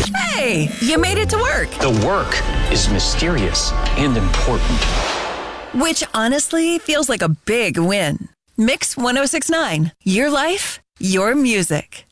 Hey, you made it to work. The work is mysterious and important. Which honestly feels like a big win. Mix 1069. Your life, your music.